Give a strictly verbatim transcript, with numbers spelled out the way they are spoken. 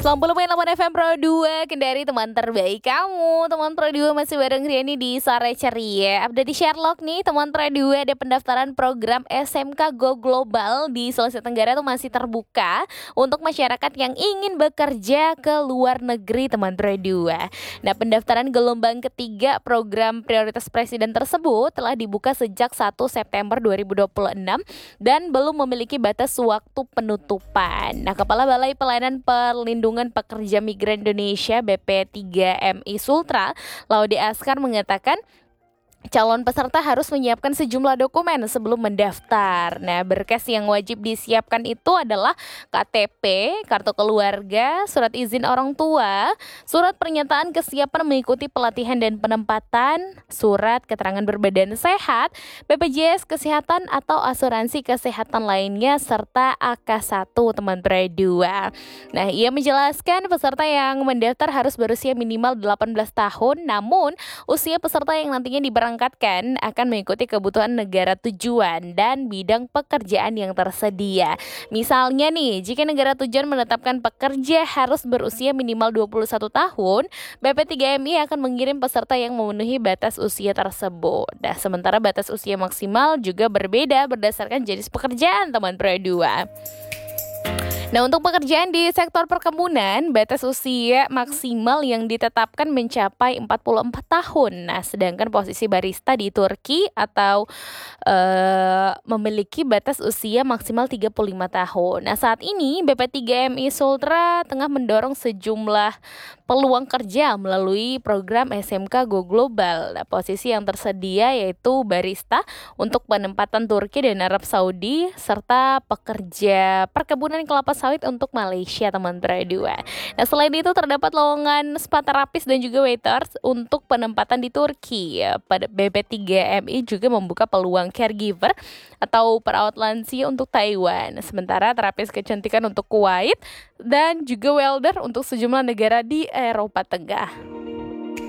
sembilan puluh koma delapan F M Pro dua, Kendari teman terbaik kamu. Teman Pro dua masih bareng Riani di Sore Ceria. Update di Sherlock nih, teman Pro dua, ada pendaftaran program S M K Go Global di Sulawesi Tenggara itu masih terbuka untuk masyarakat yang ingin bekerja ke luar negeri, teman Pro dua. Nah, pendaftaran gelombang ketiga program prioritas presiden tersebut telah dibuka sejak satu September dua ribu dua puluh enam dan belum memiliki batas waktu penutupan. Nah, Kepala Balai Pelayanan Perlindungan Pekerja Migran Indonesia B P tiga M I Sultra, Laude Askar mengatakan calon peserta harus menyiapkan sejumlah dokumen sebelum mendaftar. Nah, berkas yang wajib disiapkan itu adalah K T P, kartu keluarga, surat izin orang tua, surat pernyataan kesiapan mengikuti pelatihan dan penempatan, surat keterangan berbadan sehat, B P J S Kesehatan atau asuransi kesehatan lainnya, serta A K satu, teman Pro dua. Nah, ia menjelaskan peserta yang mendaftar harus berusia minimal delapan belas tahun, namun usia peserta yang nantinya diberangkatkan akan mengikuti kebutuhan negara tujuan dan bidang pekerjaan yang tersedia. Misalnya nih, jika negara tujuan menetapkan pekerja harus berusia minimal dua puluh satu tahun, B P tiga M I akan mengirim peserta yang memenuhi batas usia tersebut. Nah, sementara batas usia maksimal juga berbeda berdasarkan jenis pekerjaan, teman Pro dua. Nah, untuk pekerjaan di sektor perkebunan, batas usia maksimal yang ditetapkan mencapai empat puluh empat tahun. Nah, sedangkan posisi barista di Turki atau uh, memiliki batas usia maksimal tiga puluh lima tahun. Nah, saat ini B P tiga M I Sultra tengah mendorong sejumlah peluang kerja melalui program S M K Go Global. Nah, posisi yang tersedia yaitu barista untuk penempatan Turki dan Arab Saudi, serta pekerja perkebunan kelapa sawit untuk Malaysia, teman Pro dua. Nah, selain itu terdapat lowongan spa terapis dan juga waiters untuk penempatan di Turki. Ya, pada B P tiga M I juga membuka peluang caregiver atau perawat lansia untuk Taiwan. Sementara terapis kecantikan untuk Kuwait dan juga welder untuk sejumlah negara di Eropa Tengah.